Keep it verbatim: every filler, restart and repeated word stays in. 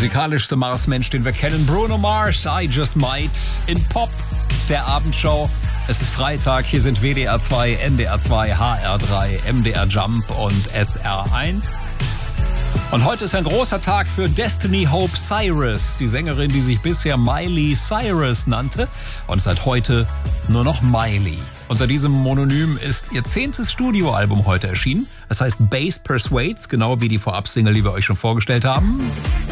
musikalischste Marsmensch, den wir kennen, Bruno Mars, I Just Might, in Pop, der Abendshow. Es ist Freitag, hier sind W D R zwei, N D R zwei, H R drei, M D R Jump und S R eins. Und heute ist ein großer Tag für Destiny Hope Cyrus, die Sängerin, die sich bisher Miley Cyrus nannte und seit heute nur noch Miley. Unter diesem Mononym ist ihr zehntes Studioalbum heute erschienen. Es heißt Bass Persuades, genau wie die Vorab-Single, die wir euch schon vorgestellt haben.